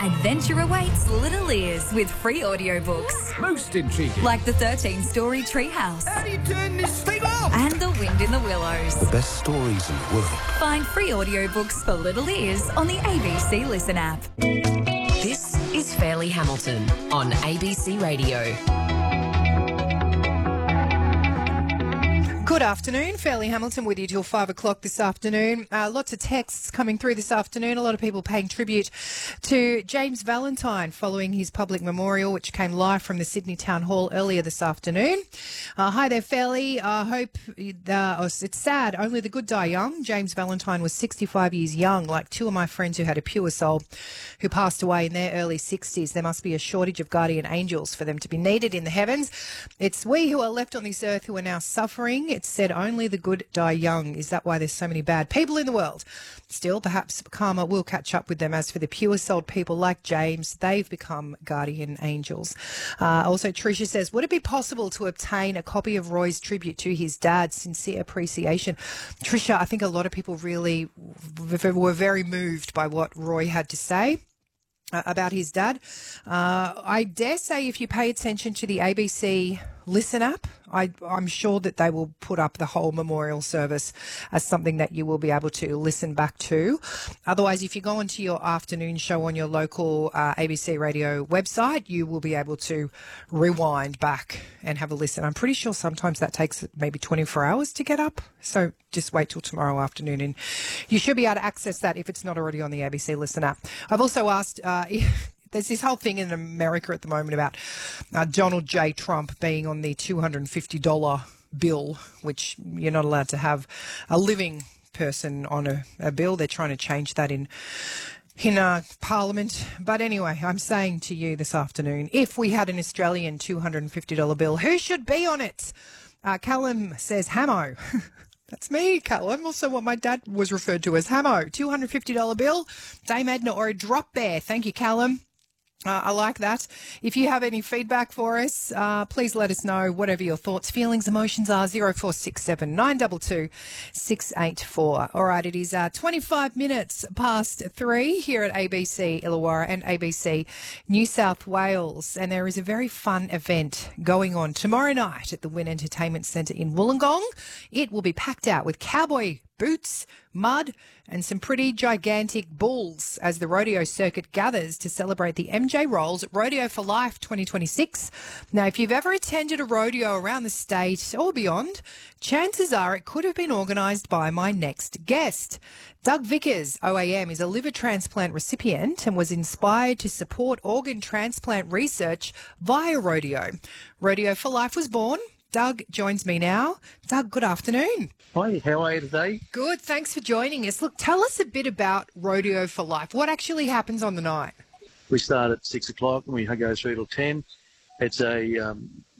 Adventure awaits little ears with free audiobooks. Most intriguing. Like the 13-story Treehouse. How do you turn this thing off? And The Wind in the Willows. The best stories in the world. Find free audiobooks for little ears on the ABC Listen app. This is Fairleigh Hamilton on ABC Radio. Good afternoon, Fairleigh Hamilton with you till 5 o'clock this afternoon. Lots of texts coming through this afternoon. A lot of people paying tribute to James Valentine following his public memorial, which came live from the Sydney Town Hall earlier this afternoon. Hi there, Fairleigh. I hope it's sad. Only the good die young. James Valentine was 65 years young, like two of my friends who had a pure soul who passed away in their early 60s. There must be a shortage of guardian angels for them to be needed in the heavens. It's we who are left on this earth who are now suffering. It's said only the good die young. Is that why there's so many bad people in the world? Still, perhaps karma will catch up with them. As for the pure-souled people like James, they've become guardian angels. Also, Tricia says, would it be possible to obtain a copy of Roy's tribute to his dad? Sincere appreciation. Tricia, I think a lot of people really were very moved by what Roy had to say about his dad. I dare say if you pay attention to the ABC Listen app, I'm sure that they will put up the whole memorial service as something that you will be able to listen back to. Otherwise, if you go onto your afternoon show on your local ABC radio website, you will be able to rewind back and have a listen. I'm pretty sure sometimes that takes maybe 24 hours to get up. So just wait till tomorrow afternoon and you should be able to access that if it's not already on the ABC Listen app. I've also asked... There's this whole thing in America at the moment about Donald J. Trump being on the $250 bill, which you're not allowed to have a living person on a bill. They're trying to change that in Parliament. But anyway, I'm saying to you this afternoon, if we had an Australian $250 bill, who should be on it? Callum says Hamo. That's me, Callum. Also what my dad was referred to as Hamo. $250 bill. Dame Edna or a drop bear. Thank you, Callum. I like that. If you have any feedback for us, please let us know. Whatever your thoughts, feelings, emotions are, 0467 922 684. All right, it is 25 minutes past 3 here at ABC Illawarra and ABC New South Wales. And there is a very fun event going on tomorrow night at the Wynn Entertainment Centre in Wollongong. It will be packed out with cowboy boots, mud and some pretty gigantic bulls as the rodeo circuit gathers to celebrate the MJ Rolls Rodeo for Life 2026. Now, if you've ever attended a rodeo around the state or beyond, chances are it could have been organised by my next guest. Doug Vickers, OAM, is a liver transplant recipient and was inspired to support organ transplant research via rodeo. Rodeo for Life was born. Doug joins me now. Doug, good afternoon. Hi, how are you today? Good, thanks for joining us. Look, tell us a bit about Rodeo for Life. What actually happens on the night? We start at 6 o'clock and we go through till 10. It's a